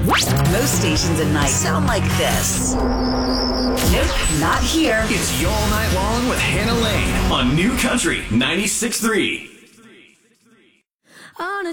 Most stations at night sound like this. Nope, not here. It's Y'all Night Long with Hannah Lane on New Country 96.3. On a